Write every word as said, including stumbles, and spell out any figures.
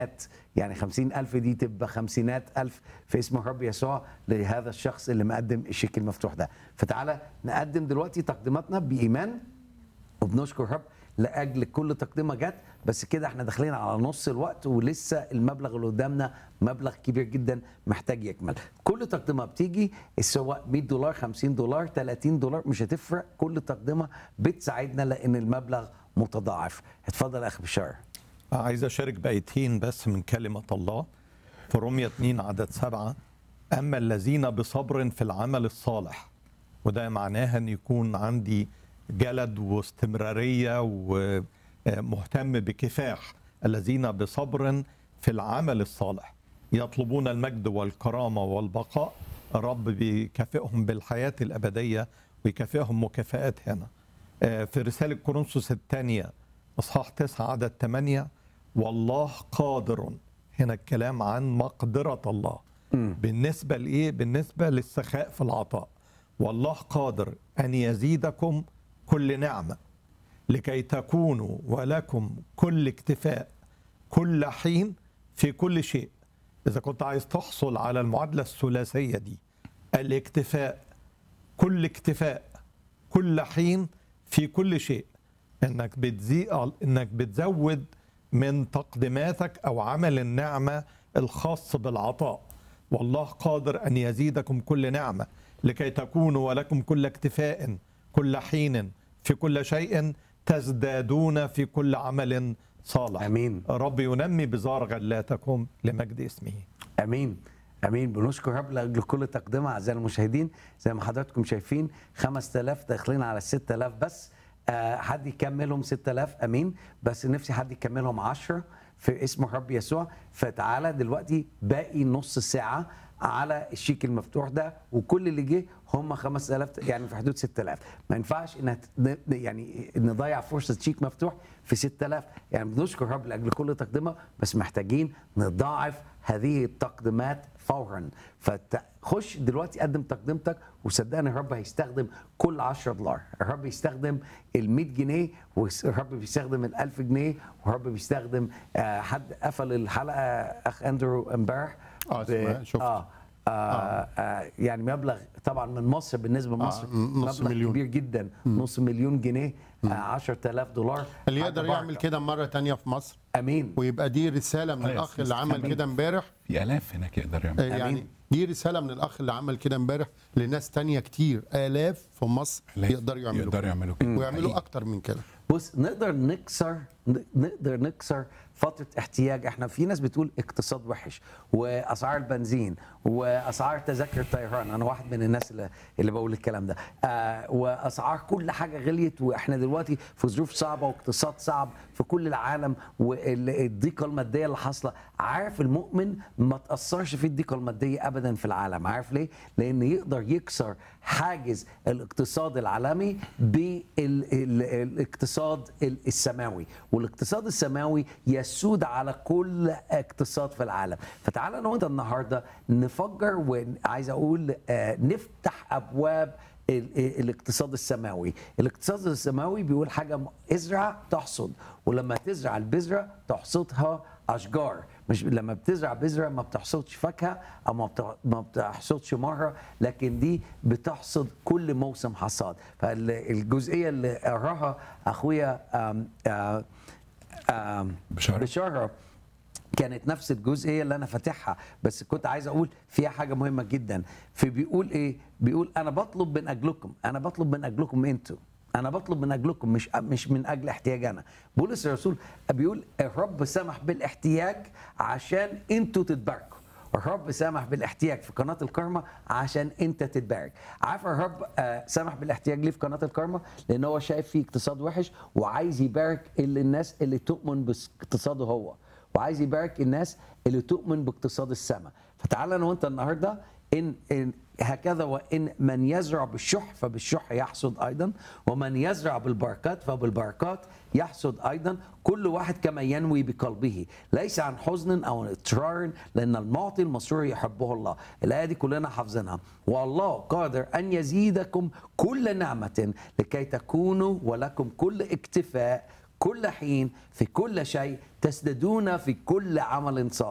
يعني خمسين ألف دي تبقى خمسينات ألف في اسم الرب يسوع لهذا الشخص اللي مقدم الشيك المفتوح ده. فتعالى نقدم دلوقتي تقديماتنا بإيمان وبنشكر الرب لاجل كل تقدمه جت. بس كده احنا داخلين على نص الوقت ولسه المبلغ اللي قدامنا مبلغ كبير جدا محتاج يكمل. كل تقدمه بتيجي سواء مية دولار خمسين دولار ثلاثين دولار مش هتفرق، كل تقدمه بتساعدنا لان المبلغ متضاعف. اتفضل يا اخي بشار. عايز أشارك بآيتين بس من كلمة الله في رومية اتنين عدد سبعة. أما الذين بصبر في العمل الصالح، وده معناها أن يكون عندي جلد واستمرارية ومهتم بكفاح. الذين بصبر في العمل الصالح يطلبون المجد والكرامة والبقاء، الرب بيكافئهم بالحياة الأبدية ويكافئهم مكافآت هنا. في رسالة كورنثوس الثانية أصحاح تسعة عدد ثمانية، والله قادر. هنا الكلام عن مقدرة الله م. بالنسبة لإيه؟ بالنسبة للسخاء في العطاء. والله قادر أن يزيدكم كل نعمة لكي تكونوا ولكم كل اكتفاء كل حين في كل شيء. إذا كنت عايز تحصل على المعادلة الثلاثية دي، الاكتفاء كل اكتفاء كل حين في كل شيء، انك بتزي... انك بتزود من تقديماتك او عمل النعمه الخاص بالعطاء. والله قادر ان يزيدكم كل نعمه لكي تكونوا ولكم كل اكتفاء كل حين في كل شيء تزدادون في كل عمل صالح. امين. رب ينمي بزار غلاتكم لمجد اسمه. امين امين. بنشكر رب لاجل كل تقدمه. اعزائي المشاهدين زي ما حضراتكم شايفين خمسة آلاف داخلين على ستة آلاف بس. آه حد يكملهم ستة آلاف. امين. بس نفسي حد يكملهم عشرة في اسم الرب يسوع. فتعالى دلوقتي باقي نص ساعه على الشيك المفتوح ده، وكل اللي جه هم خمسة آلاف، يعني في حدود ستة آلاف. ما ينفعش ان يعني نضيع فرصه شيك مفتوح في ستة آلاف. يعني بنشكر الرب لاجل كل تقدمه، بس محتاجين نضاعف هذه التقديمات فورا. فتخش دلوقتي قدم تقدمتك، وصدقني الرب هيستخدم كل عشرة دولار. الرب يستخدم ال مية جنيه، والرب بيستخدم ال ألف جنيه، والرب بيستخدم آه حد قفل الحلقه اخ اندرو امبارح اه ب... شفت آه. آه آه. آه يعني مبلغ طبعا من مصر، بالنسبه لمصر آه نص مبلغ مليون. كبير جدا. م. نص مليون جنيه، آه عشرة آلاف دولار. اللي يقدر يعمل كده مره تانية في مصر. امين. ويبقى دي رساله من الاخ اللي عمل كده امبارح. في الاف هناك يقدر يعمل. يعني أمين. دي رساله من الاخ اللي عمل كده امبارح لناس تانية كتير، الاف في مصر يقدروا يعملوا يقدروا يعملوا كده ويعملوا اكتر من كده. بص، نقدر نكسر نقدر نكسر فتره احتياج. احنا في ناس بتقول اقتصاد وحش، واسعار البنزين، واسعار تذاكر الطيران. انا واحد من الناس اللي, اللي بقول الكلام ده. آه واسعار كل حاجه غليت، واحنا دلوقتي في ظروف صعبه واقتصاد صعب في كل العالم، والضيقه الماديه اللي حاصله. عارف المؤمن ما تاثرش في الضيقه الماديه ابدا في العالم. عارف ليه؟ لان يقدر يكسر حاجز الاقتصاد العالمي بالاقتصاد السماوي، والاقتصاد السماوي يسود على كل اقتصاد في العالم. فتعالى انا وانت النهارده نفجر، وعايز اقول آه نفتح ابواب الاقتصاد السماوي. الاقتصاد السماوي بيقول حاجه: ازرع تحصد، ولما تزرع البذره تحصدها اشجار. مش لما بتزرع بذره ما بتحصدش فاكهه او ما بتحصدش مره، لكن دي بتحصد كل موسم حصاد. فالجزئيه اللي قراها اخويا آم آم آم بشارة كانت نفس الجزئيه اللي انا فاتحها، بس كنت عايز اقول فيها حاجه مهمه جدا. في بيقول ايه؟ بيقول انا بطلب من اجلكم، انا بطلب من اجلكم انتوا، انا بطلب من اجلكم، مش مش من اجل احتياج انا. بولس الرسول بيقول الرب سمح بالاحتياج عشان انتوا تتباركوا. الرب سمح بالاحتياج في قناه الكرمة عشان انت تتبارك. عارف الرب آه سمح بالاحتياج ليه في قناه الكرمة؟ لان هو شايف فيه اقتصاد وحش، وعايز يبارك اللي الناس اللي تؤمن باقتصاده هو، وعايز يبارك الناس اللي تؤمن باقتصاد السماء. فتعالى انا وانت النهارده إن, إن هكذا، وإن من يزرع بالشح فبالشح يحصد أيضا، ومن يزرع بالبركات فبالبركات يحصد أيضا، كل واحد كما ينوي بقلبه، ليس عن حزن أو اضطرار، لأن المعطي المسرور يحبه الله. الآية دي كلنا حافظينها. والله قادر أن يزيدكم كل نعمة لكي تكونوا ولكم كل اكتفاء كل حين في كل شيء تسددون في كل عمل صالح.